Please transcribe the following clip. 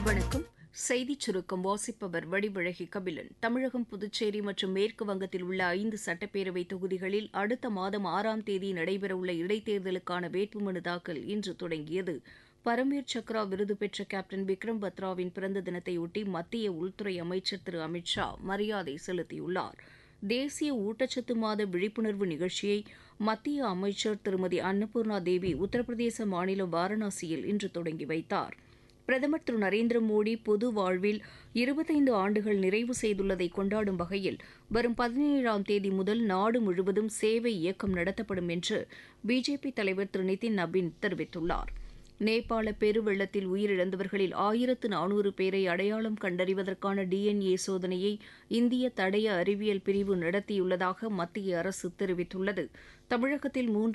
வணக்கம். செய்திச் சுருக்கம் வாசிப்பவர் வடிவழகி கபிலன். தமிழகம், புதுச்சேரி மற்றும் மேற்கு வங்கத்தில் உள்ள 5 சட்டப்பேரவை தொகுதிகளில் அடுத்த மாதம் 6ஆம் தேதி நடைபெறவுள்ள இடைத்தேர்தலுக்கான வேட்புமனு தாக்கல் இன்று தொடங்கியது. பரம்வீர் சக்ரா விருது பெற்ற கேப்டன் விக்ரம் பத்ராவின் பிறந்த தினத்தையொட்டி மத்திய உள்துறை அமைச்சர் திரு அமித் ஷா மரியாதை செலுத்தியுள்ளார். தேசிய ஊட்டச்சத்து மாத விழிப்புணர்வு நிகழ்ச்சியை மத்திய அமைச்சர் திருமதி அன்னபூர்ணா தேவி உத்தரப்பிரதேச மாநிலம் வாரணாசியில் இன்று தொடங்கி வைத்தார். பிரதமர் திரு நரேந்திர மோடி பொது வாழ்வில் 25 ஆண்டுகள் நிறைவு செய்துள்ளதை கொண்டாடும் வகையில் வரும் 17ஆம் தேதி முதல் நாடு முழுவதும் சேவை இயக்கம் நடத்தப்படும் என்று பிஜேபி தலைவர் திரு நிதின் நபீன் தெரிவித்துள்ளார். நேபாள பெருவெள்ளத்தில் உயிரிழந்தவர்களில் 1400 பேரை அடையாளம் கண்டறிவதற்கான DNA சோதனையை இந்திய தடய அறிவியல் பிரிவு நடத்தியுள்ளதாக மத்திய அரசு தெரிவித்துள்ளது. தமிழகத்தில்